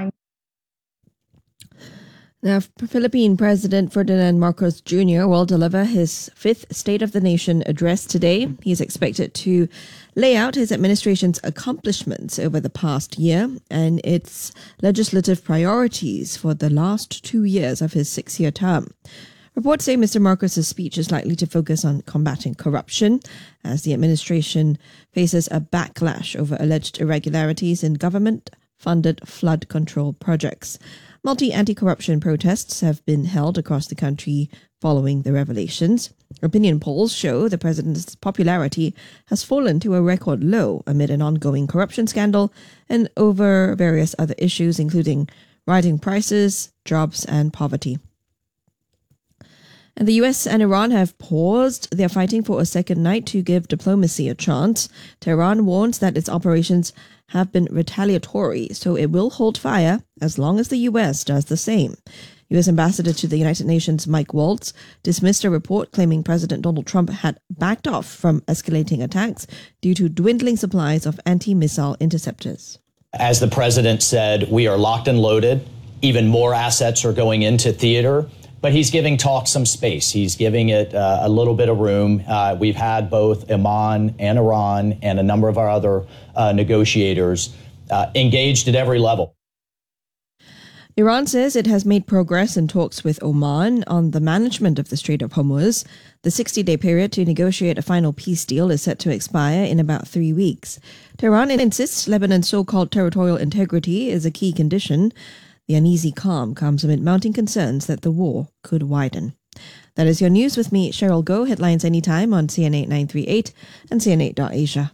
Now, Philippine President Ferdinand Marcos Junior will deliver his fifth State of the Nation address today. He is expected to lay out his administration's accomplishments over the past year and its legislative priorities for the last two years of his six-year term. Reports say Mister Marcos' speech is likely to focus on combating corruption as the administration faces a backlash over alleged irregularities in government-funded flood control projects. Multi-anti-corruption protests have been held across the country following the revelations. Opinion polls show the president's popularity has fallen to a record low amid an ongoing corruption scandal and over various other issues, including rising prices, jobs, and poverty. And the U S and Iran have paused their fighting for a second night to give diplomacy a chance. Tehran warns that its operations have been retaliatory, so it will hold fire as long as the U S does the same. U S Ambassador to the United Nations Mike Waltz dismissed a report claiming President Donald Trump had backed off from escalating attacks due to dwindling supplies of anti-missile interceptors. As the president said, we are locked and loaded. Even more assets are going into theater. But he's giving talk some space. He's giving it uh, a little bit of room. Uh, we've had both Oman and Iran and a number of our other uh, negotiators uh, engaged at every level. Iran says it has made progress in talks with Oman on the management of the Strait of Hormuz. The sixty-day period to negotiate a final peace deal is set to expire in about three weeks. Tehran insists Lebanon's so-called territorial integrity is a key condition. The uneasy calm comes amid mounting concerns that the war could widen. That is your news with me, Cheryl Goh. Headlines anytime on C N eight nine three eight and C N eight dot Asia.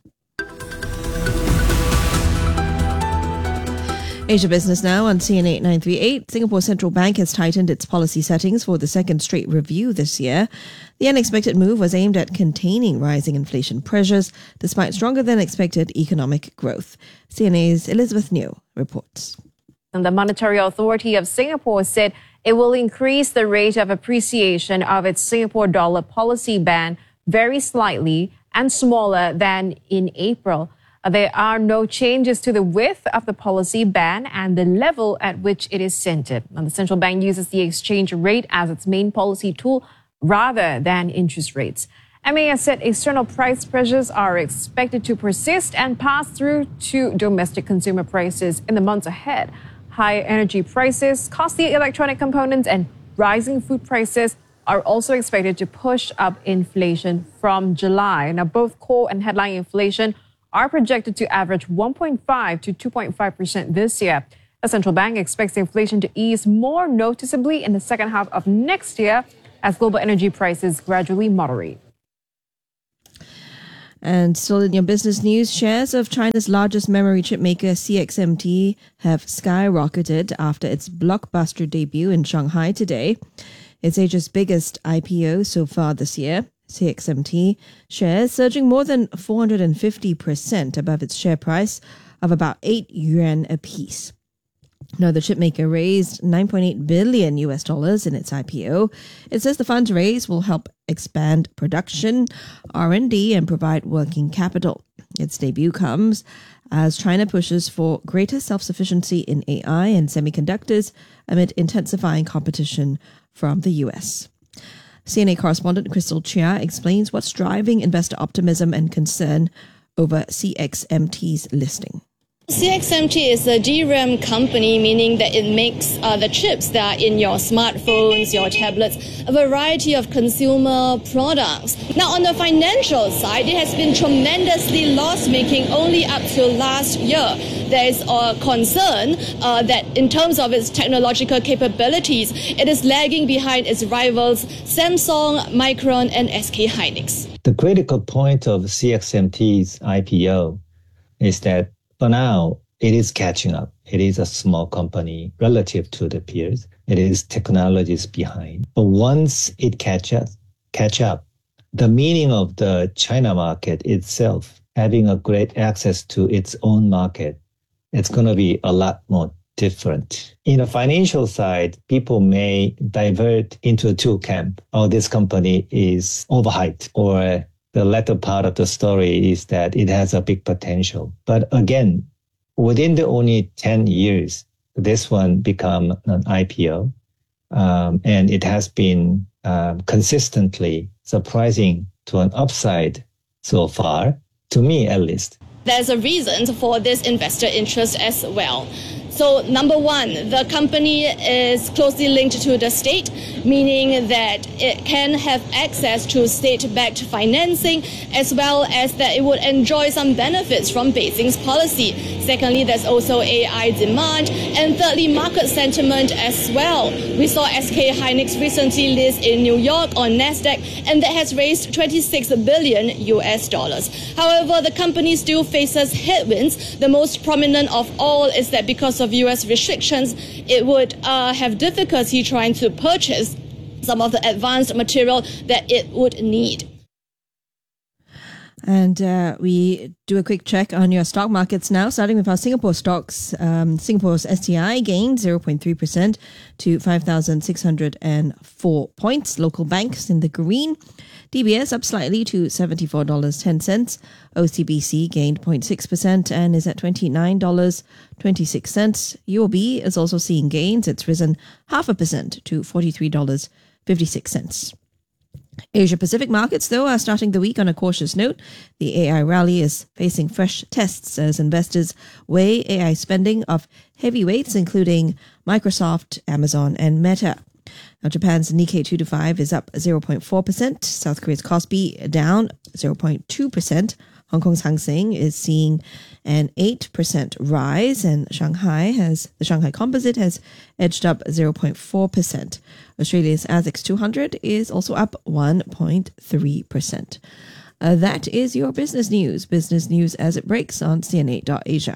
Asia Business now on C N eight nine three eight. Singapore Central Bank has tightened its policy settings for the second straight review this year. The unexpected move was aimed at containing rising inflation pressures despite stronger than expected economic growth. C N A's Elizabeth New reports. And the Monetary Authority of Singapore said it will increase the rate of appreciation of its Singapore dollar policy band very slightly and smaller than in April. There are no changes to the width of the policy band and the level at which it is centered. Now, the central bank uses the exchange rate as its main policy tool rather than interest rates. M A S said external price pressures are expected to persist and pass through to domestic consumer prices in the months ahead. Higher energy prices, costly electronic components, and rising food prices are also expected to push up inflation from July. Now, both core and headline inflation are projected to average one point five to two point five percent this year. The central bank expects inflation to ease more noticeably in the second half of next year as global energy prices gradually moderate. And still in your business news, shares of China's largest memory chip maker C X M T have skyrocketed after its blockbuster debut in Shanghai today. It's Asia's biggest I P O so far this year. C X M T shares surging more than four hundred fifty percent above its share price of about eight yuan apiece. Now, the chipmaker raised nine point eight billion U S dollars in its I P O. It says the funds raised will help expand production, R and D, and provide working capital. Its debut comes as China pushes for greater self-sufficiency in A I and semiconductors amid intensifying competition from the U S. C N A correspondent Crystal Chia explains what's driving investor optimism and concern over C X M T's listing. C X M T is a D RAM company, meaning that it makes uh, the chips that are in your smartphones, your tablets, a variety of consumer products. Now, on the financial side, it has been tremendously loss-making only up to last year. There is a concern uh, that in terms of its technological capabilities, it is lagging behind its rivals Samsung, Micron, and S K Hynix. The critical point of C X M T's I P O is that for now, it is catching up. It is a small company relative to the peers. It is technologies behind. But once it catch up, catch up, the meaning of the China market itself, having a great access to its own market, it's going to be a lot more different. In the financial side, people may divert into two camps. Oh, this company is overhyped, or the latter part of the story is that it has a big potential. But again, within the only ten years, this one become an I P O. Um, and it has been um, consistently surprising to an upside so far, to me at least. There's a reason for this investor interest as well. So number one, the company is closely linked to the state, meaning that it can have access to state-backed financing, as well as that it would enjoy some benefits from Beijing's policy. Secondly, there's also A I demand. And thirdly, market sentiment as well. We saw S K Hynix recently list in New York on NASDAQ, and that has raised twenty-six billion U S dollars. However, the company still faces headwinds. The most prominent of all is that because of U S restrictions, it would uh, have difficulty trying to purchase some of the advanced material that it would need. And uh, we do a quick check on your stock markets now, starting with our Singapore stocks. Um, Singapore's S T I gained zero point three percent to five thousand six hundred four points. Local banks in the green. D B S up slightly to seventy-four dollars and ten cents. O C B C gained zero point six percent and is at twenty-nine dollars and twenty-six cents. U O B is also seeing gains. It's risen half a percent to forty-three dollars and fifty-six cents. Asia Pacific markets, though, are starting the week on a cautious note. The A I rally is facing fresh tests as investors weigh A I spending of heavyweights, including Microsoft, Amazon, and Meta. Now, Japan's Nikkei two twenty-five is up zero point four percent. South Korea's Kospi down zero point two percent. Hong Kong's Hang Seng is seeing an eight percent rise, and Shanghai has the Shanghai Composite has edged up zero point four percent. Australia's A S X two hundred is also up one point three percent. Uh, that is your business news. Business news as it breaks on C N A dot Asia.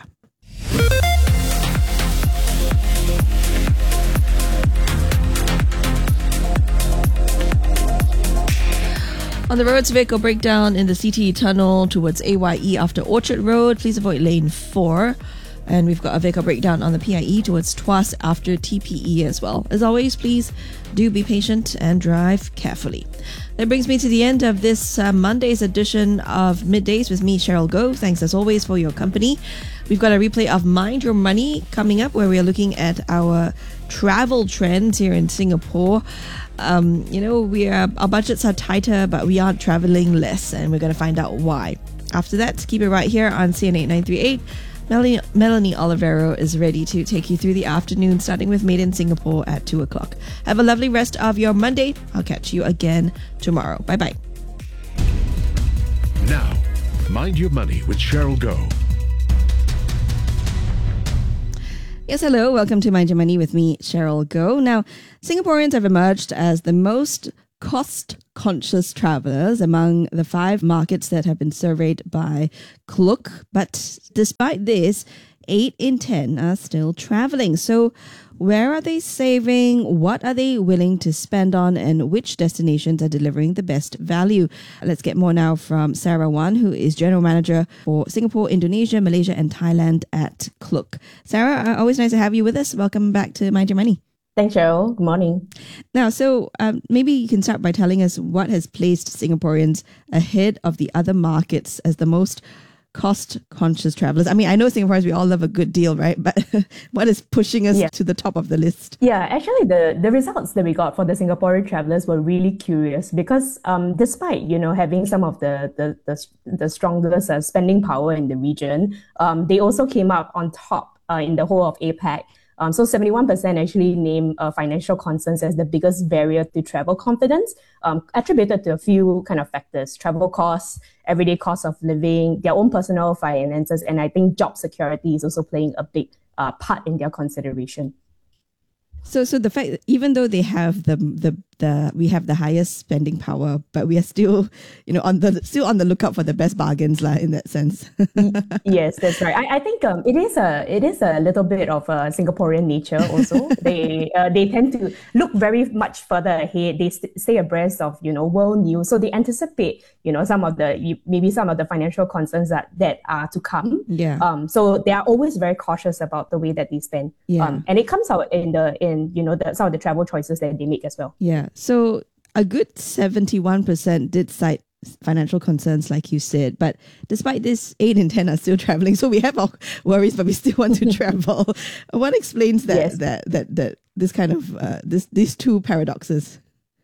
On the roads, vehicle breakdown in the C T E tunnel towards A Y E after Orchard Road. Please avoid lane four. And we've got a vehicle breakdown on the P I E towards Tuas after T P E as well. As always, please do be patient and drive carefully. That brings me to the end of this uh, Monday's edition of Middays with me, Cheryl Goh. Thanks as always for your company. We've got a replay of Mind Your Money coming up, where we are looking at our travel trends here in Singapore. Um, you know, we are, our budgets are tighter, but we aren't traveling less, and we're going to find out why. After that, keep it right here on C N eight nine three eight. Melanie, Melanie Olivero is ready to take you through the afternoon, starting with Made in Singapore at two o'clock. Have a lovely rest of your Monday. I'll catch you again tomorrow. Bye-bye. Now, Mind Your Money with Cheryl Goh. Yes, hello. Welcome to Mind Your Money with me, Cheryl Goh. Now, Singaporeans have emerged as the most cost-conscious travelers among the five markets that have been surveyed by Klook. But despite this, eight in ten are still traveling. So where are they saving? What are they willing to spend on? And which destinations are delivering the best value? Let's get more now from Sarah Wan, who is General Manager for Singapore, Indonesia, Malaysia and Thailand at Klook. Sarah, always nice to have you with us. Welcome back to Mind Your Money. Thanks, Cheryl. Good morning. Now, so um, maybe you can start by telling us what has placed Singaporeans ahead of the other markets as the most cost-conscious travelers. I mean, I know Singaporeans, we all love a good deal, right? But what is pushing us yeah. to the top of the list? Yeah, actually, the, the results that we got for the Singaporean travelers were really curious because um, despite, you know, having some of the the the, the strongest uh, spending power in the region, um, they also came up on top uh, in the whole of APAC. Um, so seventy-one percent actually name uh, financial concerns as the biggest barrier to travel confidence, um, attributed to a few kind of factors: travel costs, everyday cost of living, their own personal finances, and I think job security is also playing a big uh, part in their consideration. So, so the fact that even though they have the the the we have the highest spending power, but we are still, you know, on the still on the lookout for the best bargains, lah. In that sense. Yes, that's right. I, I think um, it is a it is a little bit of a Singaporean nature. Also, they uh, they tend to look very much further ahead. They st- stay abreast of you know world news, so they anticipate you know some of the maybe some of the financial concerns that that are to come. Yeah. Um. So they are always very cautious about the way that they spend. Yeah. Um. And it comes out in the in you know the, some of the travel choices that they make as well. Yeah. So a good seventy-one percent did cite financial concerns, like you said. But despite this, eight in ten are still traveling. So we have our worries, but we still want to travel. What explains that, yes. that, that, that, this kind of, uh, this, these two paradoxes?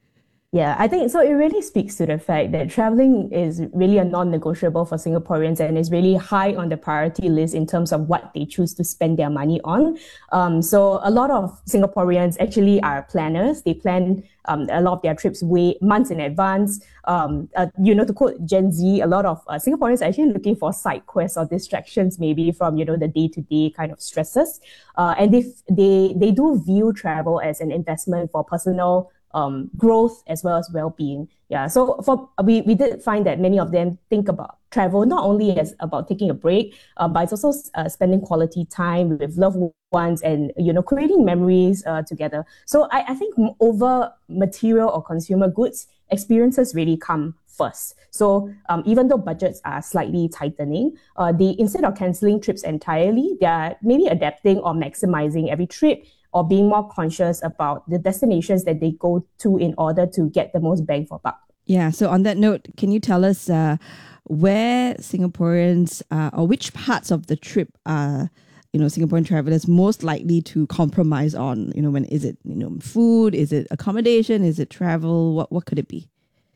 Yeah, I think so. It really speaks to the fact that traveling is really a non-negotiable for Singaporeans and is really high on the priority list in terms of what they choose to spend their money on. Um, so a lot of Singaporeans actually are planners. They plan um, a lot of their trips way months in advance. Um, uh, you know, to quote Gen Z, a lot of uh, Singaporeans are actually looking for side quests or distractions, maybe from you know the day-to-day kind of stresses. Uh, and they they they do view travel as an investment for personal Um, growth as well as well-being. Yeah, so for we, we did find that many of them think about travel not only as about taking a break, uh, but it's also uh, spending quality time with loved ones and you know creating memories uh, together. So I, I think over material or consumer goods, experiences really come first. So um, even though budgets are slightly tightening, uh, they instead of cancelling trips entirely, they are maybe adapting or maximizing every trip, or being more conscious about the destinations that they go to in order to get the most bang for buck. Yeah, so on that note, can you tell us uh, where Singaporeans uh, or which parts of the trip are, you know, Singaporean travelers most likely to compromise on? You know, when is it, you know, food? Is it accommodation? Is it travel? What what could it be?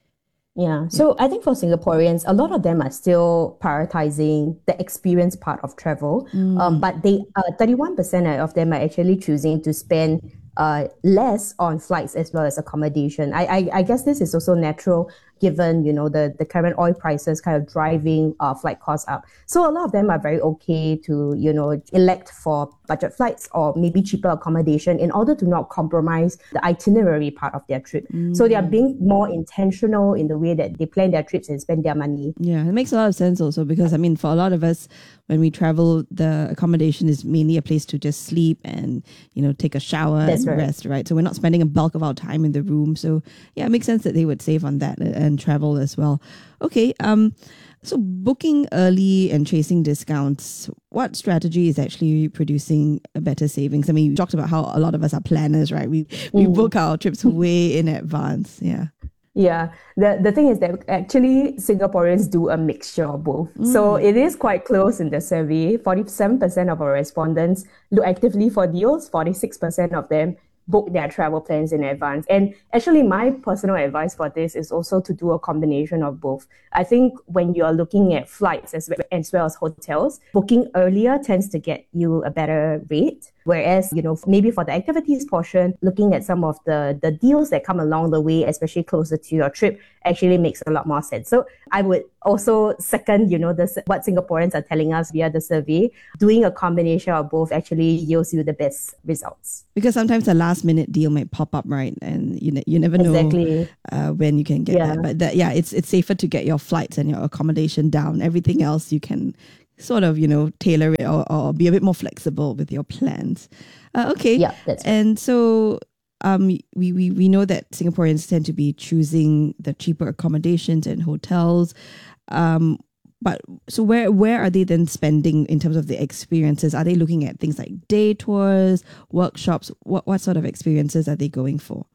Yeah, so I think for Singaporeans, a lot of them are still prioritizing the experience part of travel, mm. um, but they uh, thirty-one percent of them are actually choosing to spend uh, less on flights as well as accommodation. I, I, I guess this is also natural given, you know, the, the current oil prices kind of driving uh, flight costs up. So a lot of them are very okay to, you know, elect for budget flights or maybe cheaper accommodation in order to not compromise the itinerary part of their trip. Mm. So they are being more intentional in the way that they plan their trips and spend their money. Yeah, it makes a lot of sense also because, I mean, for a lot of us, when we travel, the accommodation is mainly a place to just sleep and, you know, take a shower That's and right. rest, right? So we're not spending a bulk of our time in the room. So yeah, it makes sense that they would save on that and travel as well. Okay, um, So booking early and chasing discounts, what strategy is actually producing a better savings? I mean, you talked about how a lot of us are planners, right? We we Mm. book our trips way in advance. Yeah. Yeah, the the thing is that actually Singaporeans do a mixture of both. So it is quite close in the survey. forty-seven percent of our respondents look actively for deals, forty-six percent of them book their travel plans in advance. And actually, my personal advice for this is also to do a combination of both. I think when you're looking at flights as well, as well as hotels, booking earlier tends to get you a better rate. Whereas, you know, maybe for the activities portion, looking at some of the, the deals that come along the way, especially closer to your trip, actually makes a lot more sense. So I would also second, you know, this, what Singaporeans are telling us via the survey. Doing a combination of both actually yields you the best results. Because sometimes a last minute deal might pop up, right? And you ne- you never know Exactly. uh, when you can get Yeah. that. But that, yeah, it's it's safer to get your flights and your accommodation down. Everything else you can sort of, you know, tailor it or, or be a bit more flexible with your plans. Uh, okay. Yeah, that's right. And so um, we, we, we know that Singaporeans tend to be choosing the cheaper accommodations and hotels. Um, but so where where are they then spending in terms of the experiences? Are they looking at things like day tours, workshops? What what sort of experiences are they going for?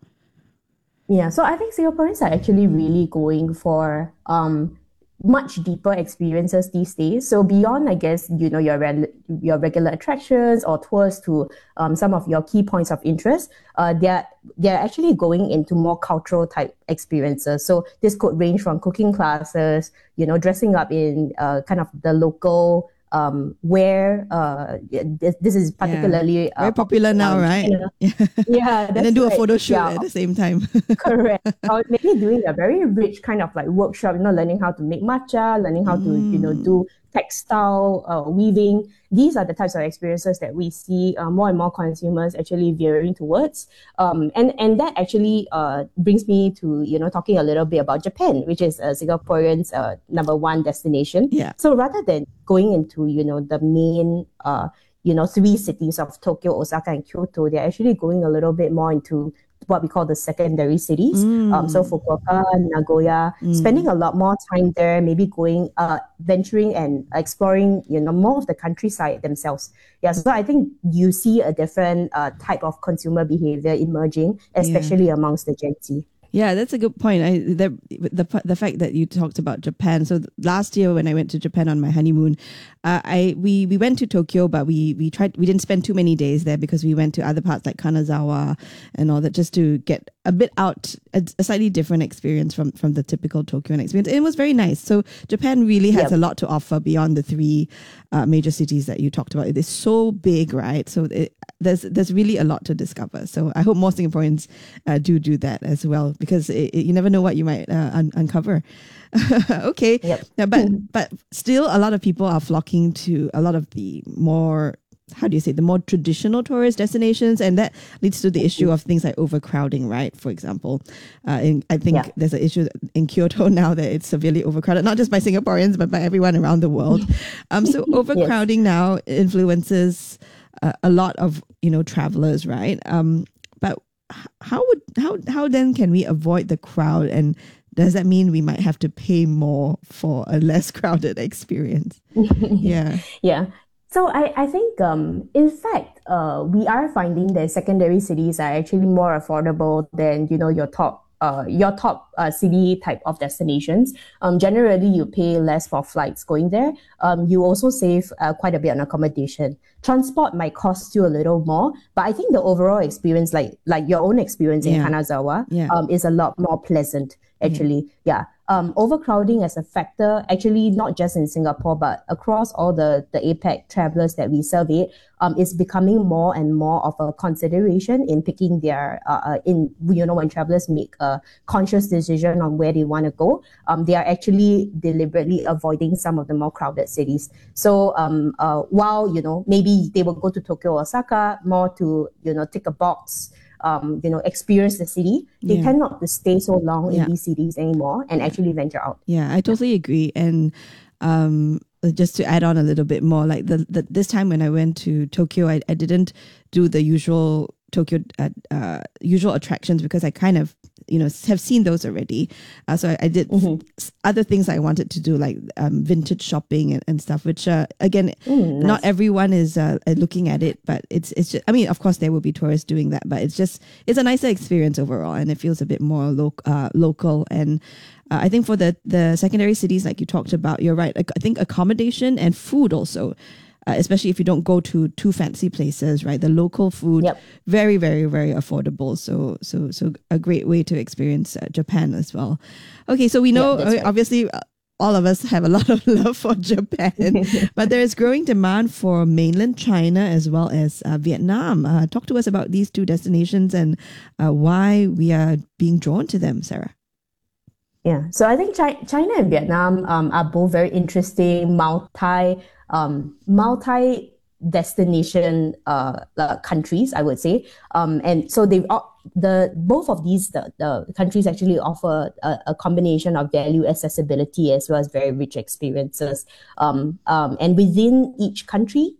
Yeah, so I think Singaporeans are actually really going for um, much deeper experiences these days. So beyond, I guess, you know, your rel- your regular attractions or tours to um, some of your key points of interest, uh, they're they're actually going into more cultural type experiences. So this could range from cooking classes, you know, dressing up in uh, kind of the local um, wear. Uh, this, this is particularly Very uh, popular now, um, right? China. Yeah, And that's then do a right. photo shoot Yeah. at the same time. Correct. Or maybe doing a very rich kind of like workshop, you know, learning how to make matcha, learning how to, you know, do textile uh, weaving. These are the types of experiences that we see uh, more and more consumers actually veering towards. Um, and, and that actually uh, brings me to, you know, talking a little bit about Japan, which is uh, Singaporeans' uh, number one destination. Yeah. So rather than going into, you know, the main, uh, you know, three cities of Tokyo, Osaka, and Kyoto, they're actually going a little bit more into what we call the secondary cities. Mm. Um, so Fukuoka, Nagoya, Mm. spending a lot more time there, maybe going, uh, venturing and exploring, you know, more of the countryside themselves. Yeah, so I think you see a different uh, type of consumer behavior emerging, especially amongst the Gen Z. Yeah, that's a good point. I the the the fact that you talked about Japan. So last year when I went to Japan on my honeymoon, uh, I we we went to Tokyo, but we we tried we didn't spend too many days there because we went to other parts like Kanazawa and all that just to get a bit out, a, a slightly different experience from from the typical Tokyoan experience. And it was very nice. So Japan really has Yep. a lot to offer beyond the three uh, major cities that you talked about. It is so big, right? So it, there's there's really a lot to discover. So I hope more Singaporeans uh, do do that as well, because it, it, you never know what you might uh, un- uncover. Okay, Yep. yeah, but but still, a lot of people are flocking to a lot of the more, how do you say, the more traditional tourist destinations, and that leads to the issue of things like overcrowding, right? For example, uh, in, I think Yeah. there's an issue in Kyoto now that it's severely overcrowded, not just by Singaporeans but by everyone around the world. Um, so overcrowding now influences uh, a lot of, you know, travelers, right? Um, but h- how would how how then can we avoid the crowd, and does that mean we might have to pay more for a less crowded experience? Yeah. Yeah. So I, I think, um, in fact, uh, we are finding that secondary cities are actually more affordable than, you know, your top, uh, your top uh, city type of destinations. Um, generally, you pay less for flights going there. Um, you also save uh, quite a bit on accommodation. Transport might cost you a little more, but I think the overall experience, like like your own experience in Yeah. Kanazawa, Yeah. um, is a lot more pleasant. Actually, yeah. Um, overcrowding as a factor, actually not just in Singapore, but across all the, the APEC travelers that we surveyed, um, is becoming more and more of a consideration in picking their, uh, uh, in, you know, when travelers make a conscious decision on where they want to go, um, they are actually deliberately avoiding some of the more crowded cities. So, um, uh, while, you know, maybe they will go to Tokyo, Osaka more to, you know, tick a box, um, you know, experience the city, they Yeah. tend not to stay so long Yeah. in these cities anymore and actually venture out. Yeah, I totally agree. And um, just to add on a little bit more, like the, the this time when I went to Tokyo, I, I didn't do the usual Tokyo uh, uh, usual attractions because I kind of you know, have seen those already. Uh, so I, I did mm-hmm. other things I wanted to do, like um, vintage shopping and, and stuff, which uh, again, mm, nice. Not everyone is uh, looking at it, but it's it's just, I mean, of course there will be tourists doing that, but it's just, it's a nicer experience overall, and it feels a bit more lo- uh, local. And uh, I think for the, the secondary cities, like you talked about, you're right. I think accommodation and food also, Uh, especially if you don't go to too fancy places, right? The local food, yep. very, very, very affordable. So, so, so a great way to experience uh, Japan as well. Okay, so we know, yeah, right. obviously, uh, all of us have a lot of love for Japan, but there is growing demand for mainland China as well as uh, Vietnam. Uh, talk to us about these two destinations and uh, why we are being drawn to them, Sarah. Yeah, so I think Chi- China and Vietnam um, are both very interesting, multi um, multi destination uh, uh, countries, I would say. Um, and so they the both of these the, the countries actually offer a, a combination of value, accessibility, as well as very rich experiences. Um, um, and within each country,